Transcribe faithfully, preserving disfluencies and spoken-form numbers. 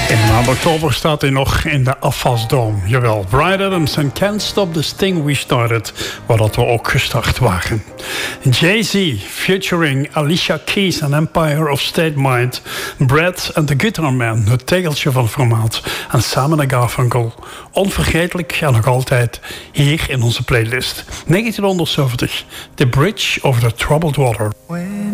In de maand oktober staat hij nog in de Afasdome. Jawel, Bryan Adams en Can't Stop This Thing We Started, waar dat we ook gestart waren. Jay-Z featuring Alicia Keys en Empire of State Mind. Brad and the Guitar Man, het tegeltje van formaat. En Simon en Garfunkel. Onvergetelijk en nog altijd hier in onze playlist. negentien zeventig, The Bridge Over the Troubled Water.